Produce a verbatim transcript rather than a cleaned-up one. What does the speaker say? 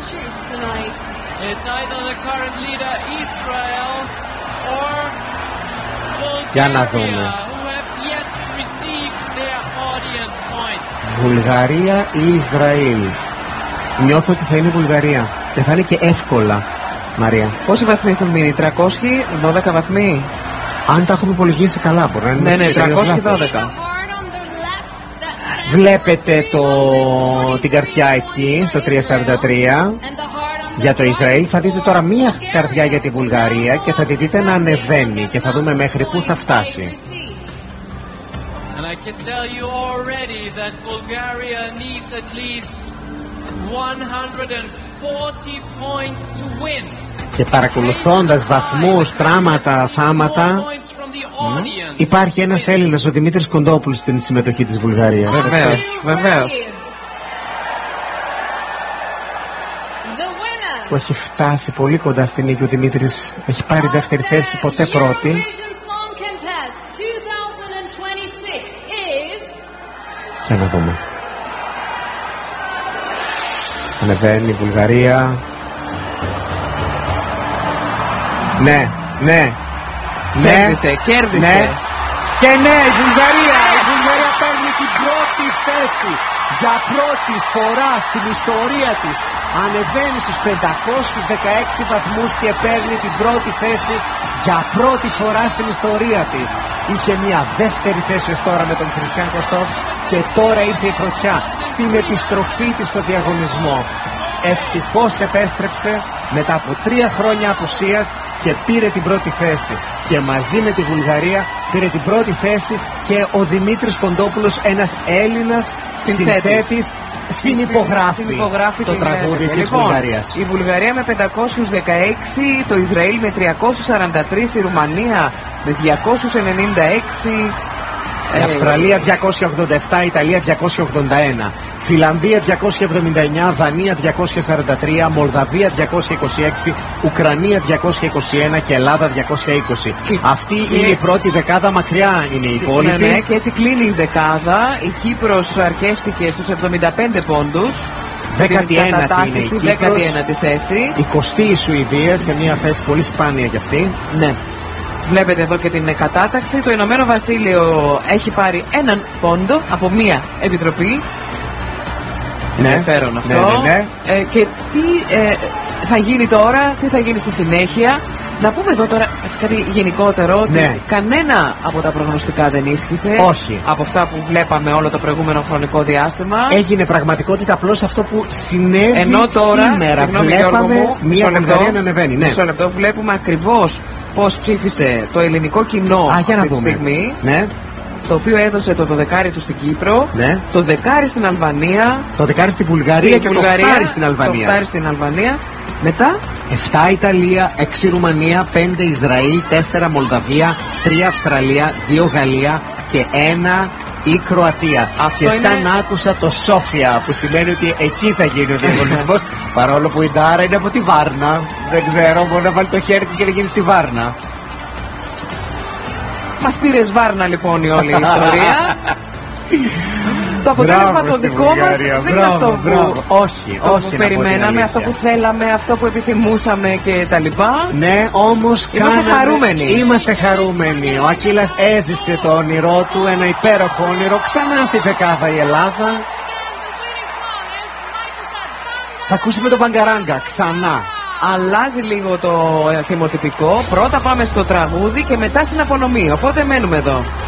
countries tonight. It's either the current leader Israel or Για να Bulgaria, δούμε. who have yet to receive their audience points. Βουλγαρία ή Ισραήλ? Νιώθω ότι θα είναι Βουλγαρία και θα είναι και εύκολα, Μαρία. Πόσοι βαθμοί έχουν μείνει? τριακόσιοι δώδεκα βαθμοί. Αν τα έχουμε υπολογίσει καλά, μπορεί να είναι. Ναι, ναι, στο τελείως τριακόσιοι δώδεκα. λάθος. Βλέπετε το... την καρδιά εκεί στο τριακόσια σαράντα τρία για το Ισραήλ. Θα δείτε τώρα μία καρδιά για τη Βουλγαρία και θα τη δείτε να ανεβαίνει και θα δούμε μέχρι πού θα φτάσει. And I can tell you already that Bulgaria needs at least one hundred forty points to win. Και παρακολουθώντας βαθμούς, πράγματα, θάματα, υπάρχει ένας Έλληνας, ο Δημήτρης Κοντόπουλος, στην συμμετοχή της Βουλγαρίας. Βεβαίως, βεβαίως. Που έχει φτάσει πολύ κοντά στην νίκη. Ο Δημήτρης έχει πάρει δεύτερη θέση, ποτέ πρώτη. Και να δούμε. Ανεβαίνει η Βουλγαρία. Ναι, ναι, ναι. Κέρδισε, κέρδισε. Ναι. Και ναι, η Βουλγαρία, η Βουλγαρία παίρνει την πρώτη θέση. Για πρώτη φορά στην ιστορία της ανεβαίνει στους πεντακόσιους δεκαέξι βαθμούς και παίρνει την πρώτη θέση για πρώτη φορά στην ιστορία της. Είχε μια δεύτερη θέση ως τώρα με τον Χριστιαν Κωστόφ και τώρα ήρθε η πρωτιά στην επιστροφή της στο διαγωνισμό. Ευτυχώς επέστρεψε μετά από τρία χρόνια απουσίας και πήρε την πρώτη θέση. Και μαζί με τη Βουλγαρία πήρε την πρώτη θέση και ο Δημήτρης Κοντόπουλος, ένας Έλληνας συνθέτης, συνυπογράφει, συνυπογράφει το τραγούδι της λοιπόν, Βουλγαρίας. Η Βουλγαρία με πεντακόσιους δεκαέξι, το Ισραήλ με τριακόσιους σαράντα τρία, η Ρουμανία με διακόσιους ενενήντα έξι, η Αυστραλία διακόσια ογδόντα επτά, η Ιταλία διακόσια ογδόντα ένα, Φιλανδία διακόσια εβδομήντα εννιά, Δανία διακόσια σαράντα τρία, Μολδαβία διακόσια είκοσι έξι, Ουκρανία διακόσια είκοσι ένα και Ελλάδα διακόσια είκοσι. Αυτή και... είναι η πρώτη δεκάδα, μακριά είναι η υπόλοιπη. Ναι, ναι, και έτσι κλείνει η δεκάδα. Η Κύπρος αρκέστηκε στους εβδομήντα πέντε πόντους. δέκατη ένατη είναι η Κύπρος. δέκατη ένατη θέση. εικοστή η Σουηδία, σε μια θέση πολύ σπάνια για αυτή. Ναι. Βλέπετε εδώ και την κατάταξη. Το Ηνωμένο Βασίλειο έχει πάρει έναν πόντο από μία επιτροπή. Ναι, ενδιαφέρον αυτό. Ναι, ναι, ναι. Ε, και τι ε, θα γίνει τώρα, τι θα γίνει στη συνέχεια. Να πούμε εδώ τώρα έτσι κάτι γενικότερο, ότι ναι. κανένα από τα προγνωστικά δεν ίσχυσε. Όχι. Από αυτά που βλέπαμε όλο το προηγούμενο χρονικό διάστημα. Έγινε πραγματικότητα απλώς αυτό που συνέβη. Ενώ τώρα, σήμερα. Συγγνώμη Γιώργο μου, μία Βουλγαρία να ανεβαίνει. Ναι. Μισό λεπτό, βλέπουμε ακριβώς πώς ψήφισε το ελληνικό κοινό Α, για να αυτή τη δούμε. στιγμή. Ναι. Το οποίο έδωσε το δεκάρι του στην Κύπρο, ναι. το δεκάρι στην Αλβανία, το δεκάρι στη Βουλγαρία και Βουλγαρία, το χτάρι στην Αλβανία. Το χτάρι στην Αλβανία. Μετά επτά Ιταλία, έξι Ρουμανία, πέντε Ισραήλ, τέσσερα Μολδαβία, τρία Αυστραλία, δύο Γαλλία και ένα η Κροατία. Αυτό και είναι... σαν άκουσα το Σόφια, που σημαίνει ότι εκεί θα γίνει ο διαγωνισμός, παρόλο που η Ντάρα είναι από τη Βάρνα. Δεν ξέρω, μπορεί να βάλει το χέρι της και να γίνει στη Βάρνα. Μας πήρες Βάρνα λοιπόν η όλη η ιστορία. Το αποτέλεσμα μπράβο το δικό μας δεν μπράβο, είναι αυτό μπράβο. που, όχι, το όχι που περιμέναμε, αυτό που θέλαμε, αυτό που επιθυμούσαμε και τα λοιπά. Ναι, όμως είμαστε κάναμε... χαρούμενοι. Είμαστε χαρούμενοι. Ο Ακύλας έζησε το όνειρό του, ένα υπέροχο όνειρο. Ξανά στη δεκάδα η Ελλάδα. Θα ακούσουμε τον Μπαγκαράγκα ξανά. Αλλάζει λίγο το θυμοτυπικό. Πρώτα πάμε στο τραγούδι και μετά στην απονομή. Οπότε μένουμε εδώ.